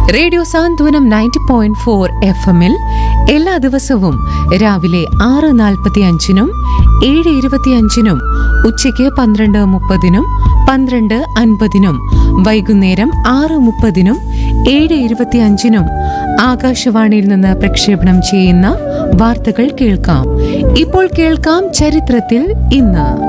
Radio സാന്ത്വനം 90.4 FM-ൽ എല്ലാ ദിവസവും രാവിലെ 6:45-നും 7:25-നും ഉച്ചയ്ക്ക് 12:30-നും 12:50-നും വൈകുന്നേരം 6:30-നും 7:25-നും ആകാശവാണിയിൽ നിന്ന് പ്രക്ഷേപണം ചെയ്യുന്ന വാർത്തകൾ കേൾക്കാം. ഇപ്പോൾ കേൾക്കാം ചരിത്രത്തിൽ ഇന്ന്.